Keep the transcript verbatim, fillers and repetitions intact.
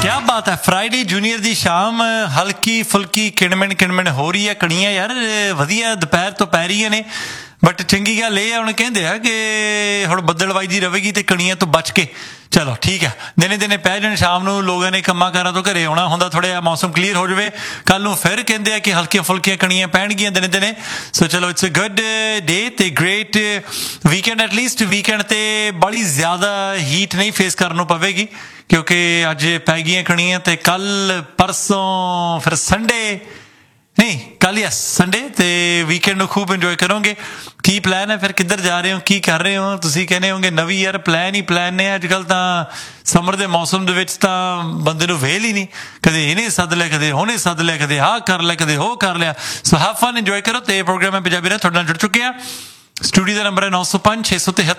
क्या बात है फ्राइडे जूनियर ਦੀ ਸ਼ਾਮ ਹਲਕੀ ਫੁਲਕੀ ਕਿਣਮਣ ਕਿਣਮਣ ਹੋ ਰਹੀ ਹੈ ਕਣੀਆਂ ਯਾਰ ਵਧੀਆ ਦੁਪਹਿਰ ਤੋਂ ਪੈ ਰਹੀਆਂ ਨੇ ਬਟ ਚੰਗੀ ਗੱਲ ਇਹ ਆ ਹੁਣ ਕਹਿੰਦੇ ਆ ਕਿ ਹੁਣ ਬੱਦਲਵਾਈ ਜੀ ਰਵੇਗੀ ਤੇ ਕਣੀਆਂ ਤੋਂ ਬਚ ਕੇ ਚਲੋ ਠੀਕ ਹੈ ਦਿਨੇ ਦਿਨੇ ਪੈ ਜਾਣ ਸ਼ਾਮ ਨੂੰ ਲੋਕਾਂ ਨੇ ਕੰਮਾਂ ਕਾਰਾਂ ਤੋਂ ਘਰੇ ਆਉਣਾ ਹੁੰਦਾ ਥੋੜ੍ਹਾ ਜਿਹਾ ਮੌਸਮ ਕਲੀਅਰ ਹੋ ਜਾਵੇ ਕੱਲ੍ਹ ਨੂੰ ਫਿਰ ਕਹਿੰਦੇ ਆ ਕਿ ਹਲਕੀਆਂ ਫੁਲਕੀਆਂ ਕਣੀਆਂ ਪੈਣਗੀਆਂ ਦਿਨੇ ਦਿਨੇ ਸੋ ਚਲੋ ਇਟਸ ਅ ਗੁੱਡ ਡੇ ਤੇ ਗ੍ਰੇਟ ਵੀਕਐਂਡ ਐਟਲੀਸਟ ਵੀਕਐਂਡ ਤੇ ਬੜੀ ਜ਼ਿਆਦਾ ਹੀਟ ਨਹੀਂ ਫੇਸ ਕਰਨ ਨੂੰ ਪਵੇਗੀ ਕਿਉਂਕਿ ਅੱਜ ਪੈ ਗਈਆਂ ਕਣੀਆਂ ਤੇ ਕੱਲ੍ਹ ਪਰਸੋਂ ਫਿਰ ਸੰਡੇ ਨਹੀਂ ਕੱਲ੍ਹ ਯਸ ਸੰਡੇ ਤੇ ਵੀਕਐਂਡ ਨੂੰ ਖੂਬ ਇੰਜੋਏ ਕਰੋਗੇ ਕੀ ਪਲਾਨ ਹੈ ਫਿਰ ਕਿੱਧਰ ਜਾ ਰਹੇ ਹੋ ਕੀ ਕਰ ਰਹੇ ਹੋ ਤੁਸੀਂ ਕਹਿੰਦੇ ਹੋਗੇ ਨਵੀਂ ਯਾਰ ਪਲਾਨ ਹੀ ਪਲਾਨ ਨੇ ਅੱਜ ਕੱਲ੍ਹ ਤਾਂ ਸਮਰ ਦੇ ਮੌਸਮ ਦੇ ਵਿੱਚ ਤਾਂ ਬੰਦੇ ਨੂੰ ਵੇਲ ਹੀ ਨਹੀਂ ਕਦੇ ਇਹਨੇ ਸੱਦ ਲਿਆ ਕਦੇ ਉਹਨੇ ਸੱਦ ਲਿਆ ਕਦੇ ਆਹ ਕਰ ਲਿਆ ਕਦੇ ਉਹ ਕਰ ਲਿਆ ਸੋ ਹੈਵ ਫਨ ਇੰਜੋਏ ਕਰੋ ਤੇ ਇਹ ਪ੍ਰੋਗਰਾਮ ਮੈਂ ਪੰਜਾਬੀ ਨਾਲ ਤੁਹਾਡੇ ਨਾਲ ਜੁੜ ਚੁੱਕੇ ਹਾਂ ਸਟੂਡੀਓ ਦਾ ਨੰਬਰ ਹੈ ਨੌ ਸੌ ਪੰਜ ਛੇ ਸੌ ਤਿਹੱਤਰ